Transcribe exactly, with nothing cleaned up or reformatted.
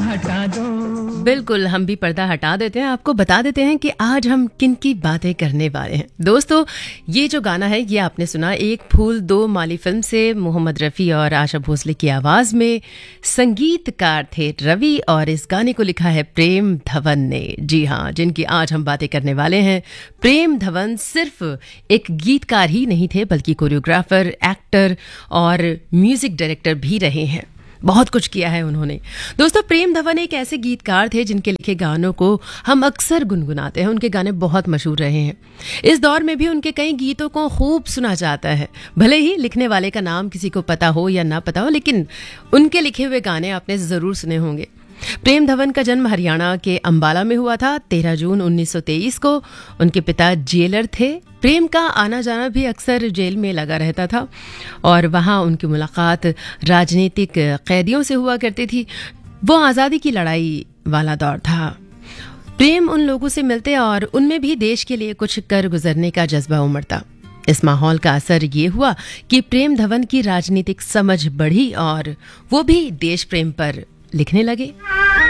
हटा दो। बिल्कुल, हम भी पर्दा हटा देते हैं, आपको बता देते हैं कि आज हम किन की बातें करने वाले हैं। दोस्तों, ये जो गाना है ये आपने सुना एक फूल दो माली फिल्म से, मोहम्मद रफ़ी और आशा भोसले की आवाज़ में। संगीतकार थे रवि और इस गाने को लिखा है प्रेम धवन ने। जी हाँ, जिनकी आज हम बातें करने वाले हैं। प्रेम धवन सिर्फ एक गीतकार ही नहीं थे बल्कि कोरियोग्राफर, एक्टर और म्यूजिक डायरेक्टर भी रहे हैं। बहुत कुछ किया है उन्होंने। दोस्तों, प्रेम धवन एक ऐसे गीतकार थे जिनके लिखे गानों को हम अक्सर गुनगुनाते हैं। उनके गाने बहुत मशहूर रहे हैं। इस दौर में भी उनके कई गीतों को खूब सुना जाता है। भले ही लिखने वाले का नाम किसी को पता हो या ना पता हो, लेकिन उनके लिखे हुए गाने आपने ज़रूर सुने होंगे। प्रेम धवन का जन्म हरियाणा के अंबाला में हुआ था तेरह जून उन्नीस सौ तेईस को। उनके पिता जेलर थे। प्रेम का आना जाना भी अक्सर जेल में लगा रहता था और वहाँ उनकी मुलाकात राजनीतिक कैदियों से हुआ करती थी। वो आज़ादी की लड़ाई वाला दौर था। प्रेम उन लोगों से मिलते और उनमें भी देश के लिए कुछ कर गुजरने का जज्बा उमड़ता। इस माहौल का असर ये हुआ कि प्रेम धवन की राजनीतिक समझ बढ़ी और वो भी देश प्रेम पर लिखने लगे।